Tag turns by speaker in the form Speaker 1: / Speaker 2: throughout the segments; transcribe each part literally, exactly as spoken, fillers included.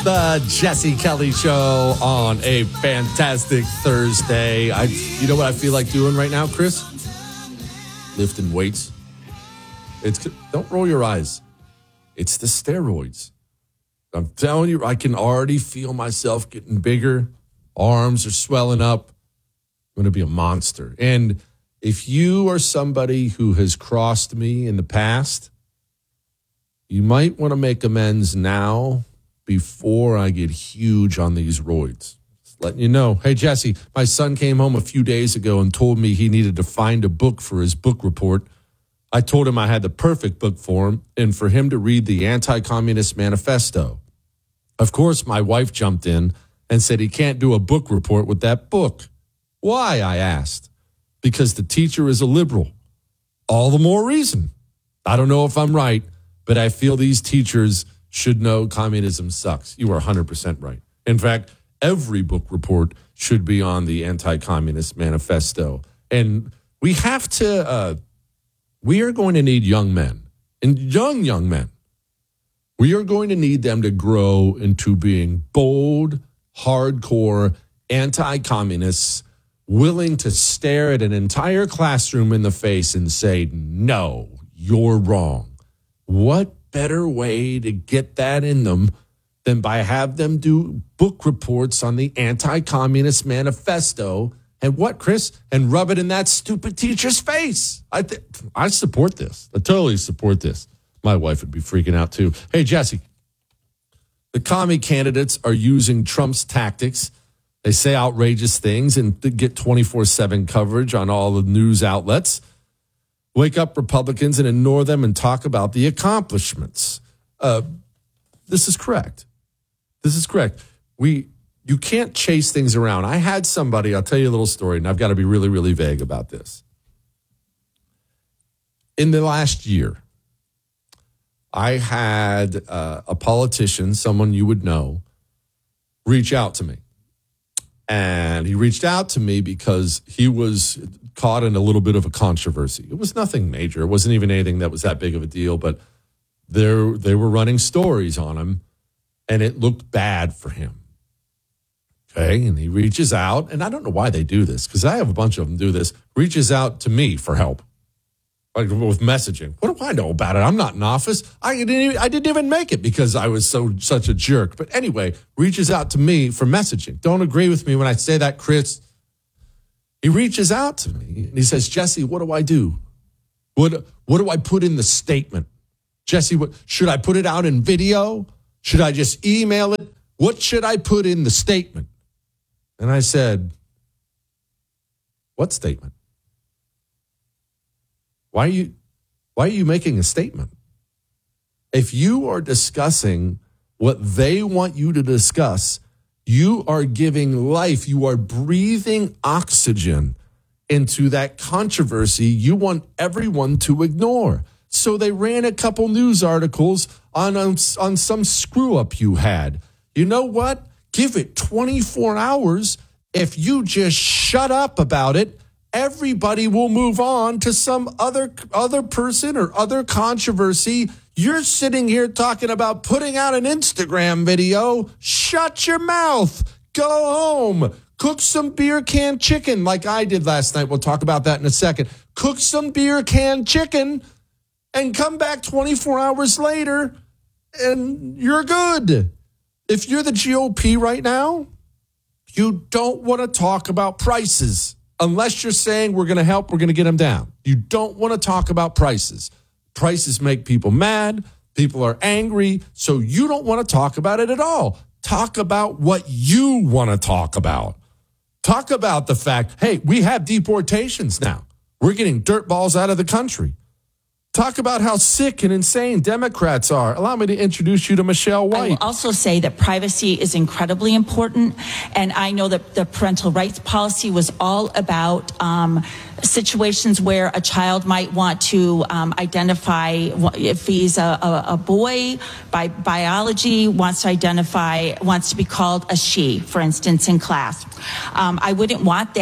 Speaker 1: The Jesse Kelly Show on a fantastic Thursday. I, you know what I feel like doing right now, Chris? Lifting weights. It's don't roll your eyes. It's the steroids. I'm telling you, I can already feel myself getting bigger. Arms are swelling up. I'm going to be a monster. And if you are somebody who has crossed me in the past, you might want to make amends now before I get huge on these roids. Just letting you know. Hey, Jesse, my son came home a few days ago and told me he needed to find a book for his book report. I told him I had the perfect book for him and for him to read the Anti-Communist Manifesto. Of course, my wife jumped in and said he can't do a book report with that book. Why, I asked. Because the teacher is a liberal. All the more reason. I don't know if I'm right, but I feel these teachers should know communism sucks. You are one hundred percent right. In fact, every book report should be on the Anti-Communist Manifesto. And we have to, uh, we are going to need young men, and young, young men. We are going to need them to grow into being bold, hardcore, anti-communists, willing to stare at an entire classroom in the face and say, no, you're wrong. What better way to get that in them than by have them do book reports on the Anti-Communist Manifesto and what, Chris? And rub it in that stupid teacher's face. I th- I support this. I totally support this. My wife would be freaking out too. Hey, Jesse, the commie candidates are using Trump's tactics. They say outrageous things and get twenty-four seven coverage on all the news outlets. Wake up Republicans and ignore them and talk about the accomplishments. Uh, this is correct. This is correct. We you can't chase things around. I had somebody, I'll tell you a little story, and I've got to be really, really vague about this. In the last year, I had uh, a politician, someone you would know, reach out to me. And he reached out to me because he was caught in a little bit of a controversy. It was nothing major. It wasn't even anything that was that big of a deal, but there they were running stories on him, and it looked bad for him. Okay, and he reaches out, and I don't know why they do this, because I have a bunch of them do this, reaches out to me for help, like with messaging. What do I know about it? I'm not in office. I didn't even, I didn't even make it because I was so such a jerk. But anyway, reaches out to me for messaging. Don't agree with me when I say that, Chris. He reaches out to me, and he says, Jesse, what do I do? What, what do I put in the statement? Jesse, what, should I put it out in video? Should I just email it? What should I put in the statement? And I said, what statement? Why are you, why are you making a statement? If you are discussing what they want you to discuss, you are giving life. You are breathing oxygen into that controversy you want everyone to ignore. So they ran a couple news articles on, on, on some screw up you had. You know what? Give it twenty-four hours. If you just shut up about it, everybody will move on to some other other person or other controversy. You're sitting here talking about putting out an Instagram video. Shut your mouth. Go home. Cook some beer can chicken like I did last night. We'll talk about that in a second. Cook some beer can chicken and come back twenty-four hours later and you're good. If you're the G O P right now, you don't want to talk about prices unless you're saying we're going to help, we're going to get them down. You don't want to talk about prices. Prices make people mad. People are angry. So you don't want to talk about it at all. Talk about what you want to talk about. Talk about the fact, hey, we have deportations now. We're getting dirt balls out of the country. Talk about how sick and insane Democrats are. Allow me to introduce you to Michelle White.
Speaker 2: I will also say that privacy is incredibly important. And I know that the parental rights policy was all about um, situations where a child might want to um, identify if he's a, a, a boy by biology, wants to identify, wants to be called a she, for instance, in class. Um, I wouldn't want that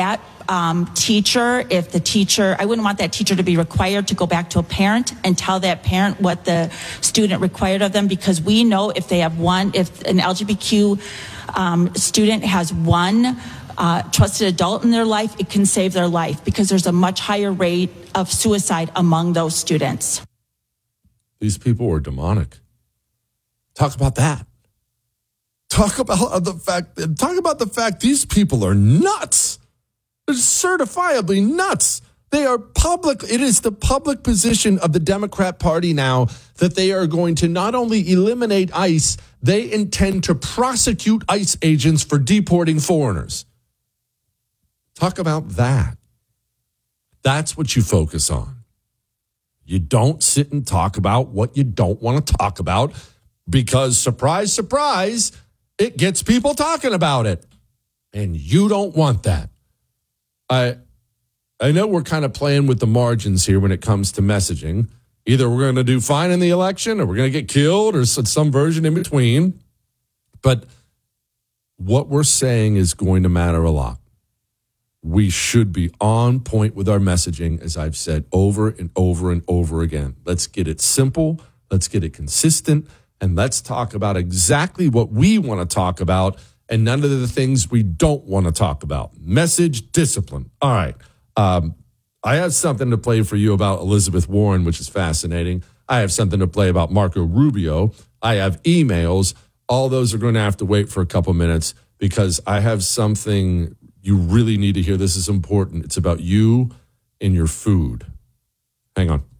Speaker 2: um, teacher, if the teacher, I wouldn't want that teacher to be required to go back to a parent and tell that parent what the student required of them, because we know if they have one, if an L G B T Q um, student has one uh, trusted adult in their life, it can save their life, because there's a much higher rate of suicide among those students.
Speaker 1: These people are demonic. Talk about that. Talk about the fact, talk about the fact these people are nuts. They're certifiably nuts. They are public. It is the public position of the Democrat Party now that they are going to not only eliminate ICE, they intend to prosecute ICE agents for deporting foreigners. Talk about that. That's what you focus on. You don't sit and talk about what you don't want to talk about, because, surprise, surprise, it gets people talking about it. And you don't want that. I I know we're kind of playing with the margins here when it comes to messaging. Either we're going to do fine in the election, or we're going to get killed, or some version in between. But what we're saying is going to matter a lot. We should be on point with our messaging, as I've said over and over and over again. Let's get it simple. Let's get it consistent. And let's talk about exactly what we want to talk about, and none of the things we don't want to talk about. Message discipline. All right. Um, I have something to play for you about Elizabeth Warren, which is fascinating. I have something to play about Marco Rubio. I have emails. All those are going to have to wait for a couple minutes, because I have something you really need to hear. This is important. It's about you and your food. Hang on.